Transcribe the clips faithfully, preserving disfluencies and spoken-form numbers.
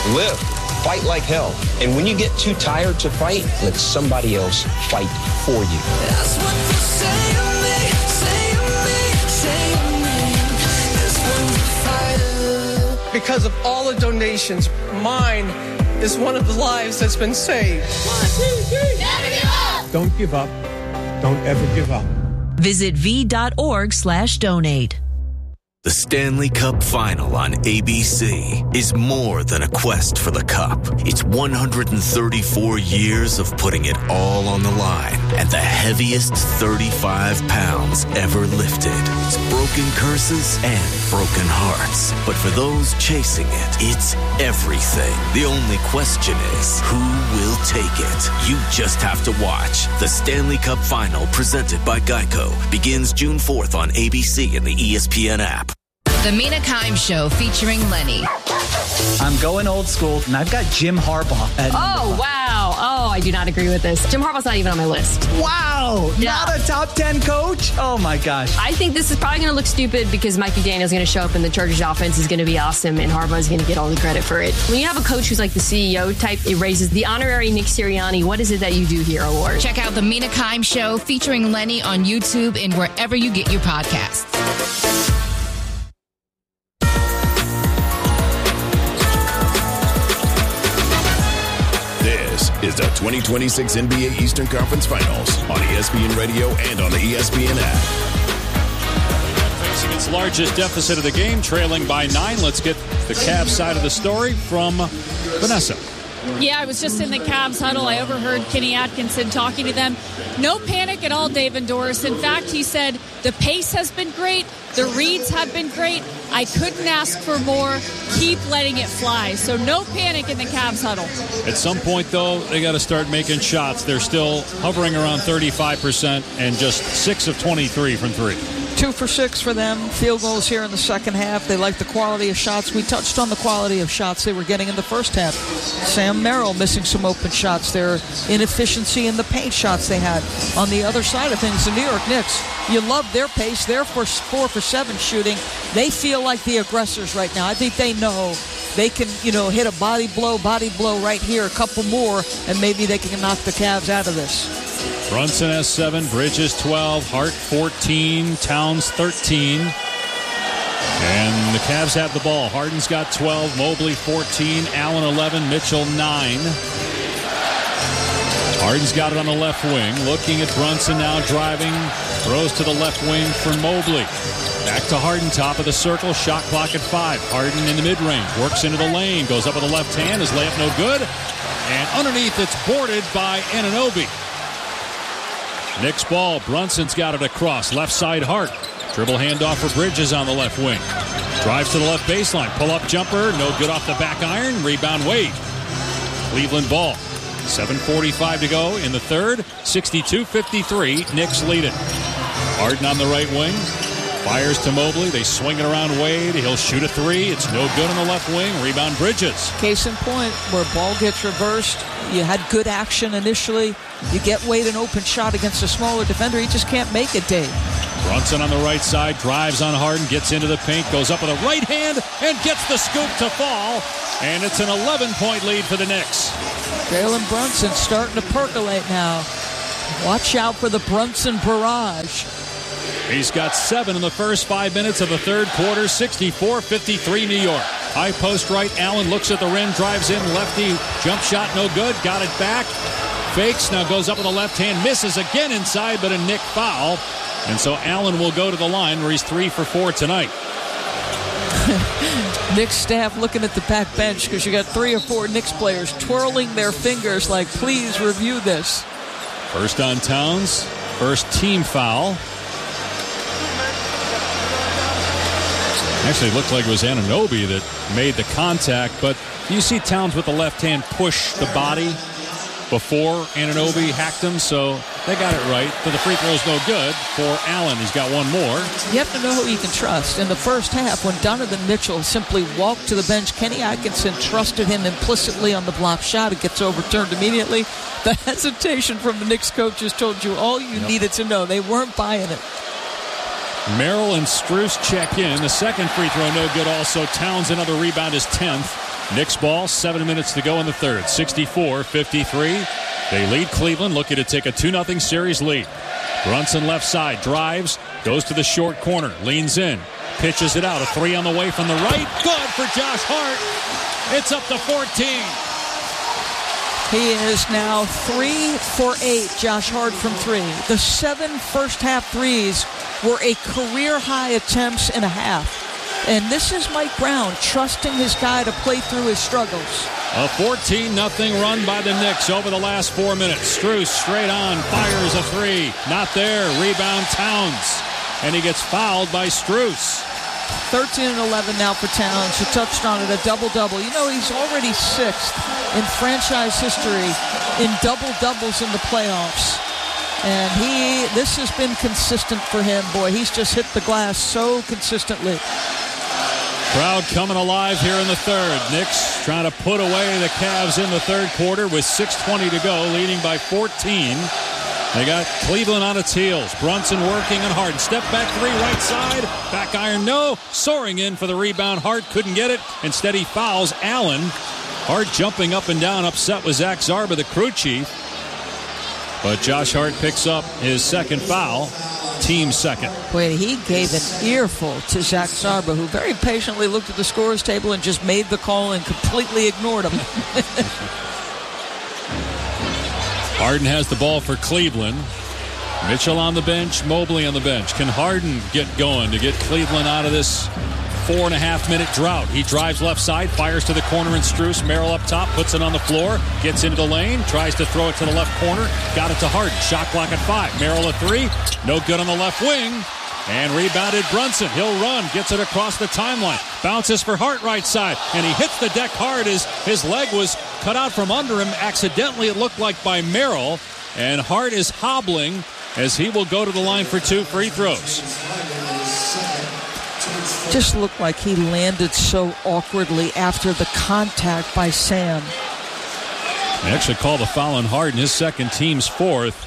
Live. Fight like hell. And when you get too tired to fight, let somebody else fight for you. That's what you say to me, say to me, say to me. That's when you fight. Because of all the donations, mine is one of the lives that's been saved. One, two, three. Never give up. Don't give up. Don't ever give up. Visit v.org slash donate. The Stanley Cup Final on A B C is more than a quest for the cup. It's one hundred thirty-four years of putting it all on the line and the heaviest thirty-five pounds ever lifted. It's broken curses and broken hearts. But for those chasing it, it's everything. The only question is, who will take it? You just have to watch. The Stanley Cup Final, presented by Geico, begins June fourth on A B C and the E S P N app. The Mina Kimes Show featuring Lenny. I'm going old school, and I've got Jim Harbaugh. At oh, wow. Oh, I do not agree with this. Jim Harbaugh's not even on my list. Wow. Yeah. Not a top ten coach? Oh, my gosh. I think this is probably going to look stupid because Mike McDaniel's going to show up and the Chargers offense is going to be awesome and Harbaugh's going to get all the credit for it. When you have a coach who's like the C E O type, it raises the honorary Nick Sirianni, what is it that you do here award. Check out the Mina Kimes Show featuring Lenny on YouTube and wherever you get your podcasts. Is the twenty twenty-six N B A Eastern Conference Finals on E S P N Radio and on the E S P N app. Facing its largest deficit of the game, trailing by nine. Let's get the Cavs side of the story from Vanessa. Yeah, I was just in the Cavs huddle. I overheard Kenny Atkinson talking to them. No panic at all, Dave and Doris. In fact, he said the pace has been great. The reads have been great. I couldn't ask for more. Keep letting it fly. So no panic in the Cavs huddle. At some point, though, they got to start making shots. They're still hovering around thirty-five percent and just six of twenty-three from three. Two for six for them. Field goals here in the second half. They like the quality of shots. We touched on the quality of shots they were getting in the first half. Sam Merrill missing some open shots. Their inefficiency in the paint shots they had. On the other side of things, the New York Knicks, you love their pace. They're for four for seven shooting. They feel like the aggressors right now. I think they know they can, you know, hit a body blow, body blow right here, a couple more, and maybe they can knock the Cavs out of this. Brunson has seven, Bridges twelve, Hart fourteen, Towns thirteen. And the Cavs have the ball. Harden's got twelve, Mobley fourteen, Allen eleven, Mitchell nine. Harden's got it on the left wing. Looking at Brunson now driving. Throws to the left wing for Mobley. Back to Harden, top of the circle. Shot clock at five. Harden in the mid-range. Works into the lane. Goes up with the left hand. His layup no good. And underneath it's boarded by Anunoby. Knicks ball. Brunson's got it across. Left side Hart. Dribble handoff for Bridges on the left wing. Drives to the left baseline. Pull-up jumper. No good off the back iron. Rebound Wade. Cleveland ball. seven forty-five to go in the third. sixty-two fifty-three. Knicks lead it. Harden on the right wing. Fires to Mobley. They swing it around Wade. He'll shoot a three. It's no good on the left wing. Rebound Bridges. Case in point, where ball gets reversed, you had good action initially. You get Wade an open shot against a smaller defender. He just can't make it, Dave. Brunson on the right side. Drives on Harden. Gets into the paint. Goes up with a right hand and gets the scoop to fall. And it's an eleven-point lead for the Knicks. Jalen Brunson starting to percolate now. Watch out for the Brunson barrage. He's got seven in the first five minutes of the third quarter. sixty-four fifty-three New York. High post right. Allen looks at the rim. Drives in. Lefty. Jump shot no good. Got it back. Fakes. Now goes up with the left hand. Misses again inside, but a Knick foul. And so Allen will go to the line where he's three for four tonight. Knicks staff looking at the back bench because you got three or four Knicks players twirling their fingers like, please review this. First on Towns. First team foul. Actually, it looked like it was Anunoby that made the contact, but you see Towns with the left hand push the body before Anunoby hacked him, so they got it right. So the free throw's no good for Allen. He's got one more. You have to know who you can trust. In the first half, when Donovan Mitchell simply walked to the bench, Kenny Atkinson trusted him implicitly on the block shot. It gets overturned immediately. The hesitation from the Knicks coaches told you all you yep. needed to know. They weren't buying it. Merrill and Strus check in. The second free throw no good also. Towns another rebound, his tenth. Knicks ball, seven minutes to go in the third. sixty-four fifty-three. They lead Cleveland, looking to take a two nothing series lead. Brunson left side, drives, goes to the short corner, leans in, pitches it out. A three on the way from the right. Good for Josh Hart. It's up to fourteen. He is now three for eight, Josh Hart from three. The seven first-half threes were a career-high attempts and a half. And this is Mike Brown trusting his guy to play through his struggles. A fourteen nothing run by the Knicks over the last four minutes. Strus straight on, fires a three. Not there. Rebound Towns. And he gets fouled by Strus. thirteen and eleven now for Towns. You touched on it, a double-double. You know, he's already sixth in franchise history in double-doubles in the playoffs. And he, this has been consistent for him. Boy, he's just hit the glass so consistently. Crowd coming alive here in the third. Knicks trying to put away the Cavs in the third quarter with six twenty to go, leading by fourteen. They got Cleveland on its heels. Brunson working and Harden. Step back three, right side. Back iron, no. Soaring in for the rebound. Hart couldn't get it. Instead, he fouls Allen. Hart jumping up and down, upset with Zach Zarba, the crew chief. But Josh Hart picks up his second foul. Team second. Boy, he gave an earful to Zach Zarba, who very patiently looked at the scorer's table and just made the call and completely ignored him. Harden has the ball for Cleveland. Mitchell on the bench, Mobley on the bench. Can Harden get going to get Cleveland out of this four and a half minute drought? He drives left side, fires to the corner, and Strus. Merrill up top, puts it on the floor, gets into the lane, tries to throw it to the left corner, got it to Harden. Shot clock at five. Merrill at three, no good on the left wing, and rebounded Brunson. He'll run, gets it across the timeline, bounces for Hart right side, and he hits the deck hard as his leg was cut out from under him. Accidentally, it looked like by Merrill, and Hart is hobbling as he will go to the line for two free throws. Just looked like he landed so awkwardly after the contact by Sam. They actually call the foul on Harden, his second, team's fourth.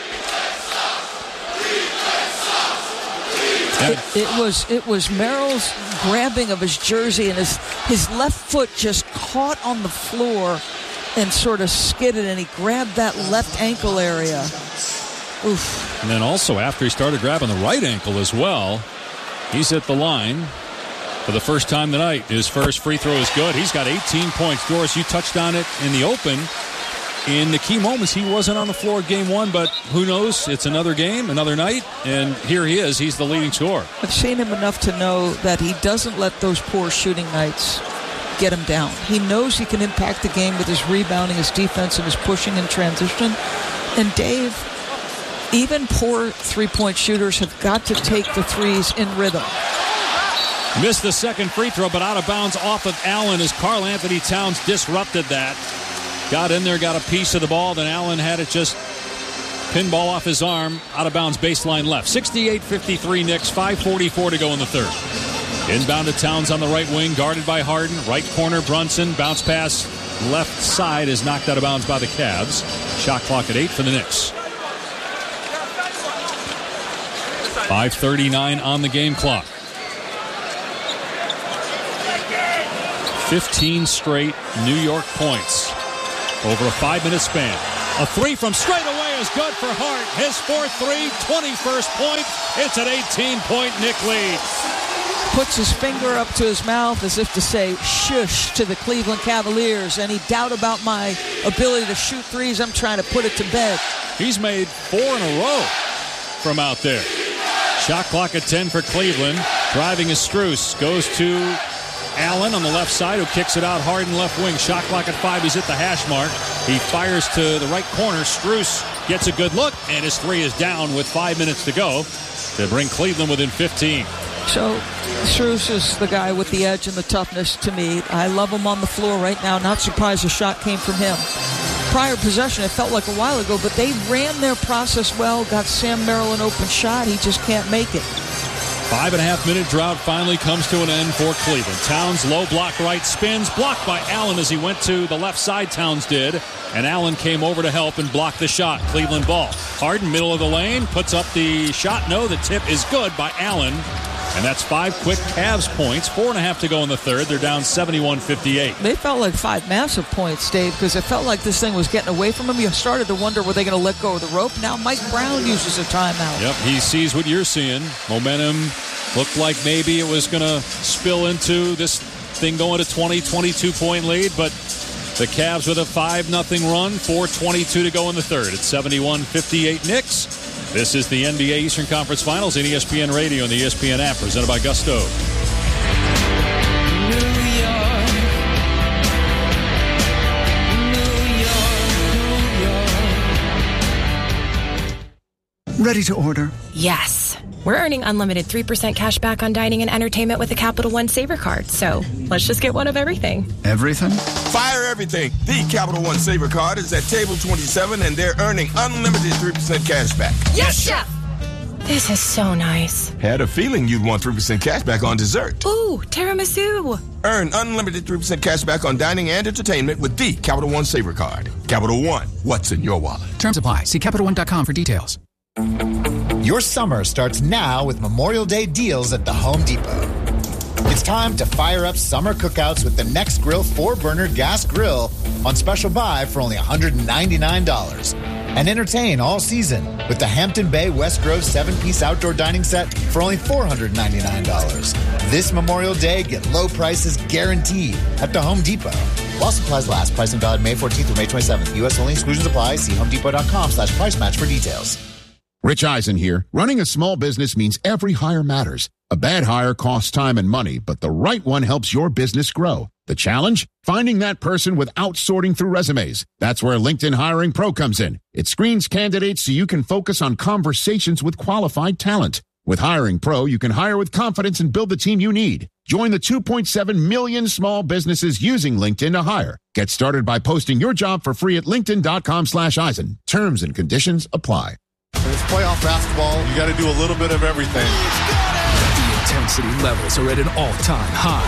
It, it was it was Merrill's grabbing of his jersey, and his his left foot just caught on the floor and sort of skidded, and he grabbed that left ankle area. Oof. And then also after he started grabbing the right ankle as well, he's at the line for the first time tonight. His first free throw is good. He's got eighteen points. Doris, you touched on it in the open. In the key moments, he wasn't on the floor game one, but who knows? It's another game, another night, and here he is. He's the leading scorer. I've seen him enough to know that he doesn't let those poor shooting nights get him down. He knows he can impact the game with his rebounding, his defense, and his pushing in transition. And Dave, even poor three-point shooters have got to take the threes in rhythm. Missed the second free throw, but out of bounds off of Allen as Karl Anthony Towns disrupted that. Got in there, got a piece of the ball, then Allen had it just pinball off his arm, out of bounds baseline left. sixty-eight fifty-three Knicks, five forty-four to go in the third. Inbound to Towns on the right wing, guarded by Harden. Right corner, Brunson, bounce pass left side is knocked out of bounds by the Cavs. Shot clock at eight for the Knicks. five thirty-nine on the game clock. fifteen straight New York points over a five-minute span. A three from straight away is good for Hart. His fourth three, twenty-first point. It's an eighteen-point Knick lead. Puts his finger up to his mouth as if to say shush to the Cleveland Cavaliers. Any doubt about my ability to shoot threes, I'm trying to put it to bed. He's made four in a row from out there. Shot clock at ten for Cleveland. Driving is Strus. Goes to Allen on the left side, who kicks it out. Harden left wing. Shot clock at five. He's at the hash mark. He fires to the right corner. Strus gets a good look, and his three is down with five minutes to go to bring Cleveland within fifteen. So Strus is the guy with the edge and the toughness to me. I love him on the floor right now. Not surprised the shot came from him. Prior possession, it felt like a while ago, but they ran their process well. Got Sam Merrill an open shot. He just can't make it. Five and a half minute drought finally comes to an end for Cleveland. Towns low block right, spins, blocked by Allen as he went to the left side. Towns did, and Allen came over to help and blocked the shot. Cleveland ball. Harden, middle of the lane, puts up the shot. No, the tip is good by Allen. And that's five quick Cavs points. Four and a half to go in the third. They're down seventy-one fifty-eight. They felt like five massive points, Dave, because it felt like this thing was getting away from them. You started to wonder, were they going to let go of the rope? Now Mike Brown uses a timeout. Yep, he sees what you're seeing. Momentum looked like maybe it was going to spill into this thing going to twenty, twenty-two point lead, but the Cavs with a five nothing run, four twenty-two to go in the third. It's seventy-one fifty-eight Knicks. This is the N B A Eastern Conference Finals in E S P N Radio and the E S P N app, presented by Gusto. Ready to order? Yes. We're earning unlimited three percent cash back on dining and entertainment with a Capital One Saver card. So let's just get one of everything. Everything? Fire everything. The Capital One Saver card is at table twenty-seven, and they're earning unlimited three percent cash back. Yes, Chef! This is so nice. Had a feeling you'd want three percent cash back on dessert. Ooh, tiramisu. Earn unlimited three percent cash back on dining and entertainment with the Capital One Saver card. Capital One, what's in your wallet? Terms apply. See Capital One dot com for details. Your summer starts now with Memorial Day deals at the Home Depot. It's time to fire up summer cookouts with the Next Grill four-burner gas grill on special buy for only one hundred ninety-nine dollars. And entertain all season with the Hampton Bay West Grove seven-piece outdoor dining set for only four hundred ninety-nine dollars. This Memorial Day, get low prices guaranteed at the Home Depot. While supplies last, pricing valid May fourteenth through May twenty-seventh. U S only, exclusions apply. See homedepot.com slash price match for details. Rich Eisen here. Running a small business means every hire matters. A bad hire costs time and money, but the right one helps your business grow. The challenge? Finding that person without sorting through resumes. That's where LinkedIn Hiring Pro comes in. It screens candidates so you can focus on conversations with qualified talent. With Hiring Pro, you can hire with confidence and build the team you need. Join the two point seven million small businesses using LinkedIn to hire. Get started by posting your job for free at linkedin.com slash Eisen. Terms and conditions apply. It's playoff basketball. You got to do a little bit of everything. The intensity levels are at an all-time high.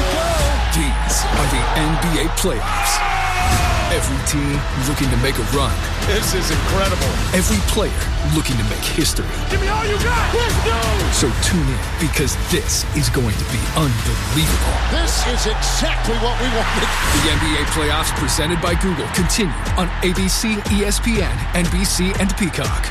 These are the N B A playoffs. Every team looking to make a run. This is incredible. Every player looking to make history. Give me all you got. Let's go. So tune in, because this is going to be unbelievable. This is exactly what we wanted. The N B A playoffs presented by Google continue on A B C, E S P N, N B C, and Peacock.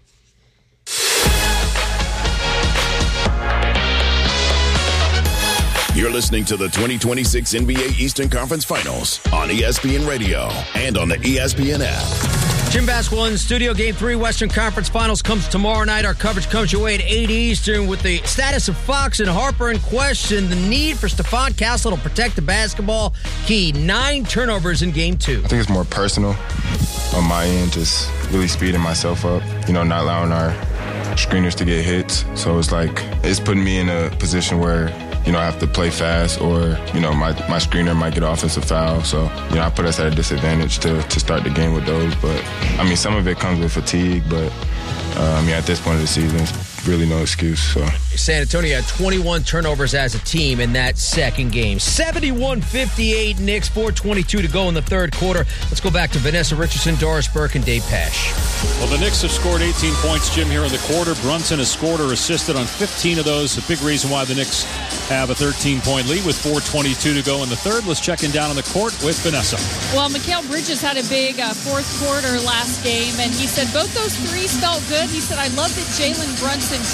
You're listening to the twenty twenty-six N B A Eastern Conference Finals on E S P N Radio and on the E S P N app. Jim Basketball in the studio. Game three Western Conference Finals comes tomorrow night. Our coverage comes your way at eight Eastern with the status of Fox and Harper in question. The need for Stephon Castle to protect the basketball. Key, nine turnovers in game two. I think it's more personal on my end, just really speeding myself up, you know, not allowing our screeners to get hits. So it's like, it's putting me in a position where, you know, I have to play fast, or, you know, my, my screener might get offensive foul. So, you know, I put us at a disadvantage to, to start the game with those. But, I mean, some of it comes with fatigue, but, uh, I mean, at this point of the season, it's really no excuse. So San Antonio had twenty-one turnovers as a team in that second game. seventy-one fifty-eight Knicks, four twenty-two to go in the third quarter. Let's go back to Vanessa Richardson, Doris Burke, and Dave Pasch. Well, the Knicks have scored eighteen points, Jim, here in the quarter. Brunson has scored or assisted on fifteen of those. A big reason why the Knicks have a thirteen-point lead with four twenty-two to go in the third. Let's check in down on the court with Vanessa. Well, Mikal Bridges had a big uh, fourth quarter last game, and he said both those threes felt good. He said, I love that Jalen Brunson